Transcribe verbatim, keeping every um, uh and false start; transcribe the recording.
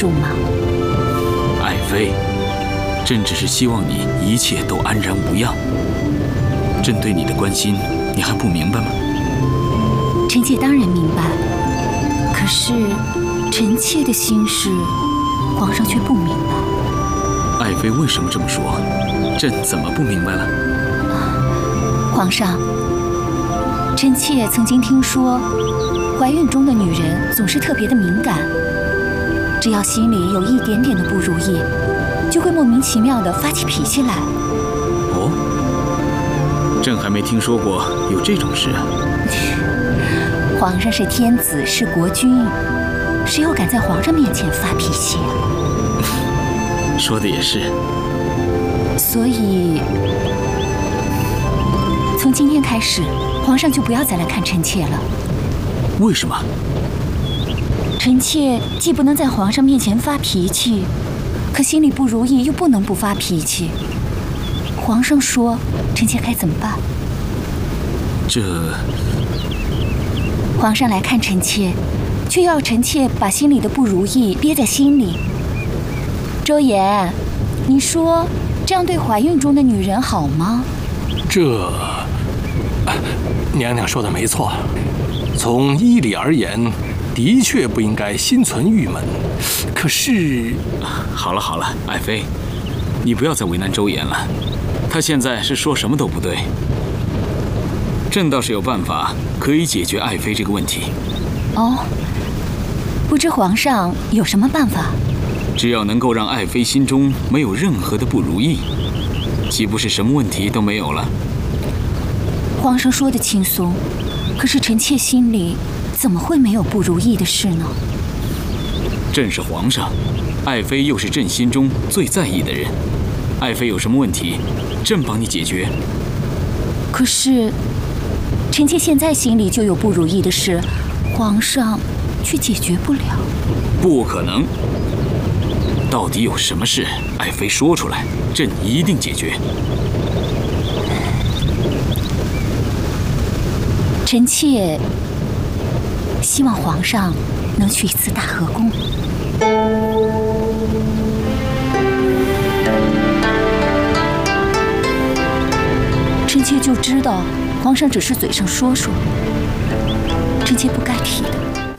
重吗？ 爱妃，朕只是希望你一切都安然无恙。朕对你的关心，你还不明白吗？ 臣妾当然明白，可是臣妾的心事，皇上却不明白。 爱妃为什么这么说？朕怎么不明白了？ 皇上，臣妾曾经听说，怀孕中的女人总是特别的敏感，只要心里有一点点的不如意，就会莫名其妙地发起脾气来。 哦，朕还没听说过有这种事啊。 皇上是天子，是国君，谁又敢在皇上面前发脾气啊？ 说的也是。 所以，从今天开始，皇上就不要再来看臣妾了。 为什么？ 臣妾既不能在皇上面前发脾气，可心里不如意又不能不发脾气。皇上说，臣妾该怎么办？ 这…… 皇上来看臣妾，却要臣妾把心里的不如意憋在心里。周言，你说这样对怀孕中的女人好吗？ 这，娘娘说的没错，从医理而言，的确不应该心存郁闷。可是， 好了好了，爱妃，你不要再为难周言了，他现在是说什么都不对。朕倒是有办法可以解决爱妃这个问题。 哦，不知皇上有什么办法？ 只要能够让爱妃心中没有任何的不如意，岂不是什么问题都没有了？ 皇上说的轻松，可是臣妾心里怎么会没有不如意的事呢？ 朕是皇上，爱妃又是朕心中最在意的人，爱妃有什么问题，朕帮你解决。 可是，臣妾现在心里就有不如意的事，皇上却解决不了。 不可能！到底有什么事？爱妃说出来，朕一定解决。 臣妾希望皇上能去一次大和宫。臣妾就知道皇上只是嘴上说说，臣妾不该提的。